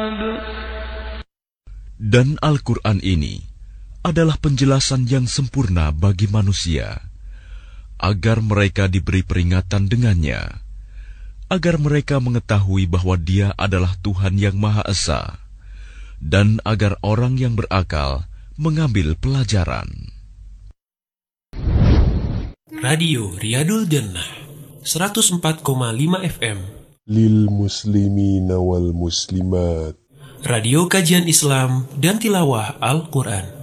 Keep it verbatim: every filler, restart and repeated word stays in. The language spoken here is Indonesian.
Dan Al-Quran ini adalah penjelasan yang sempurna bagi manusia, agar mereka diberi peringatan dengannya, agar mereka mengetahui bahwa Dia adalah Tuhan yang Maha Esa, dan agar orang yang berakal mengambil pelajaran. Radio Riyadul Jannah seratus empat koma lima F M Lil muslimina wal muslimat. Radio kajian Islam dan tilawah Al-Quran.